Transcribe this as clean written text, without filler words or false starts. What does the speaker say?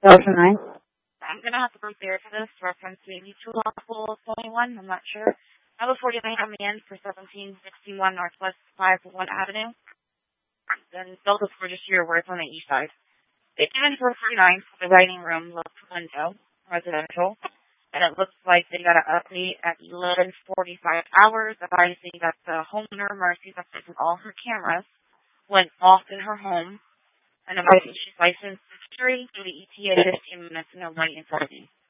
2009. I'm going to have to go there for this reference maybe to lawful 21. I'm not sure. Number 49 coming in for 1761 Northwest 51 Avenue. Then Delta for just your words on the east side. They came in for 49 for the dining room left window, residential. And it looks like they got an update at 11:45 hours advising that the homeowner, Mercy, that fixes all her cameras, went off in her home and advising she's licensed to security through the ETA 15 minutes and no money in front of me.